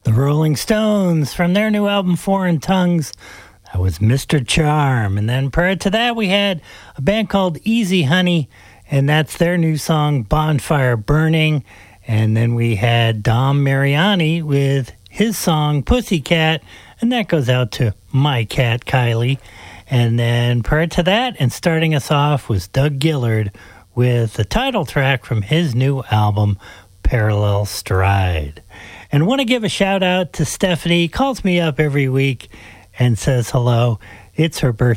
The Rolling Stones from their new album Foreign Tongues. That was Mr. Charm. And then prior to that, we had a band called Easy Honey, and that's their new song Bonfire Burning. And then we had Dom Mariani with his song Pussycat, and that goes out to my cat Kylie. And then prior to that, and starting us off, was Doug Gillard with the title track from his new album Parallel Stride. And I want to give a shout out to Stephanie. Calls me up every week and says hello. It's her birthday